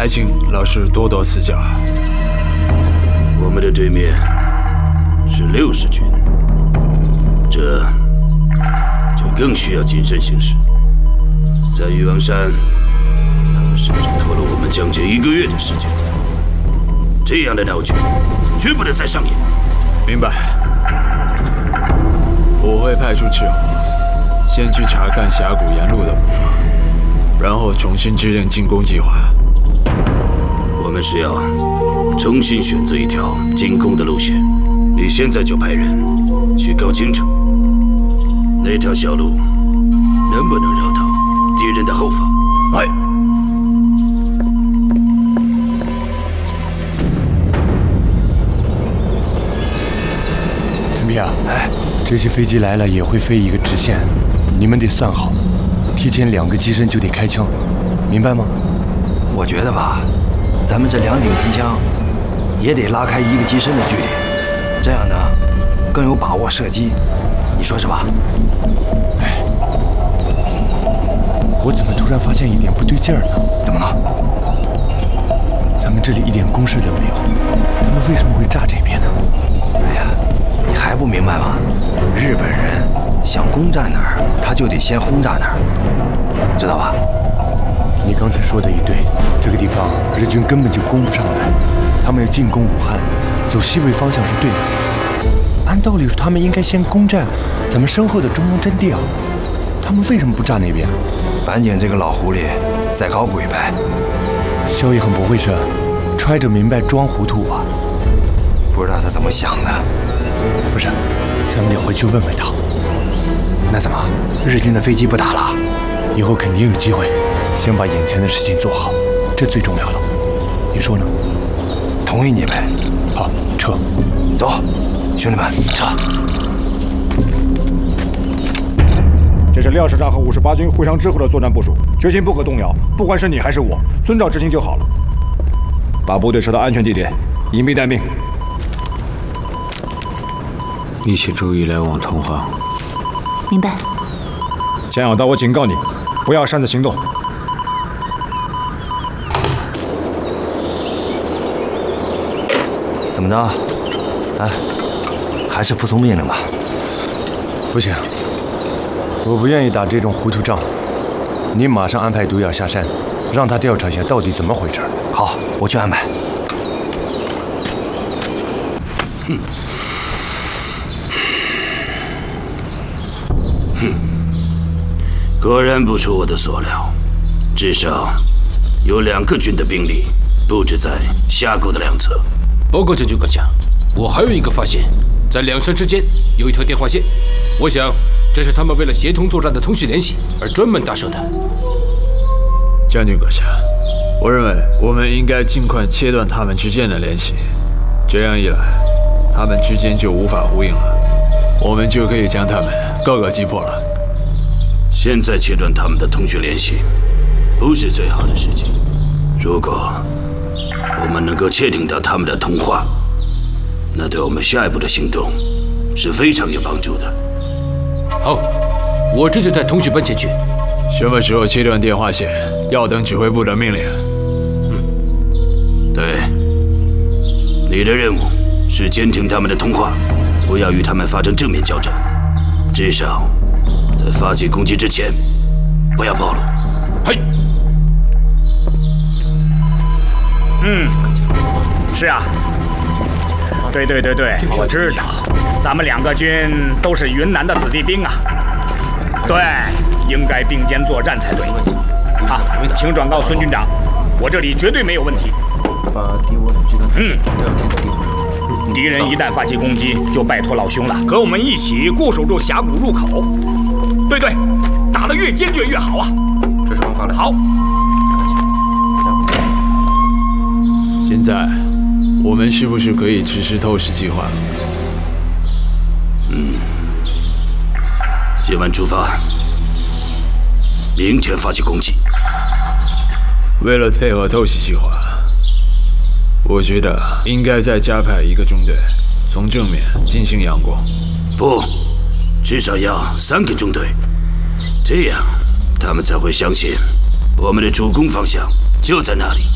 还请老师多多赐教。 我们的对面是60军，这就更需要谨慎行事。在玉王山，他们甚至拖了我们将近1个月的时间。这样的闹剧绝不能再上演。 明白。我会派出赤火，先去查看峡谷沿路的步伐，然后重新制定进攻计划。 我们是要重新选择一条进攻的路线。你现在就派人去搞清楚，那条小路能不能绕到敌人的后方。 哎。 陈皮啊，这些飞机来了也会飞一个直线，你们得算好，提前2个机身就得开枪，明白吗？ 我觉得吧，咱们这2顶机枪也得拉开1个机身的距离，这样呢更有把握射击，你说是吧？ 哎，我怎么突然发现一点不对劲儿呢？ 怎么了？ 咱们这里一点攻势都没有，他们为什么会炸这边呢？ 哎呀，你还不明白吗？日本人想攻占哪儿，他就得先轰炸哪儿，知道吧？ 你刚才说的也对，这个地方日军根本就攻不上来，他们要进攻武汉，走西北方向是对的。按道理说，他们应该先攻占咱们身后的中央阵地啊，他们为什么不炸那边？ 板井这个老狐狸在搞鬼呗。 萧爷很不会是揣着明白装糊涂吧？ 不知道他怎么想的。 不是，咱们得回去问问他。 那怎么，日军的飞机不打了？ 以后肯定有机会，先把眼前的事情做好，这最重要了。你说呢？ 同意你呗。 好，撤。 走，兄弟们，撤。 这是廖师长和58军会商之后的作战部署，决心不可动摇。不管是你还是我，遵照执行就好了。把部队撤到安全地点，隐蔽待命。 一起注意来往通话。 明白。 江小刀，我警告你，不要擅自行动。 怎么着？哎，还是服从命令吧。 不行，我不愿意打这种糊涂仗。你马上安排独眼下山，让他调查一下到底怎么回事。 好，我去安排。 果然不出我的所料，至少有2个军的兵力布置在峡谷的2侧。 报告将军阁下，我还有一个发现，在2山之间有一条电话线，我想这是他们为了协同作战的通讯联系而专门搭设的。 将军阁下，我认为我们应该尽快切断他们之间的联系，这样一来，他们之间就无法呼应了，我们就可以将他们各个击破了。 现在切断他们的通讯联系，不是最好的事情。如果我们能够窃听到他们的通话，那对我们下一步的行动是非常有帮助的。 好，我这就带通讯班前去。 什么时候切断电话线？要等指挥部的命令。 对，你的任务是监听他们的通话，不要与他们发生正面交战，至少在发起攻击之前，不要暴露。 嘿。 是啊。对，我知道，咱们2个军都是云南的子弟兵啊。对，应该并肩作战才对。好，请转告孙军长，我这里绝对没有问题。敌人一旦发起攻击，就拜托老兄了，和我们一起固守住峡谷入口。对，打得越坚决越好啊！ 这是方法了。 好。 现在，我们是不是可以实施透视计划？ 今晚出发，明天发起攻击。 为了配合透视计划，我觉得应该再加派1个中队，从正面进行佯攻。 不，至少要3个中队，这样他们才会相信我们的主攻方向就在那里。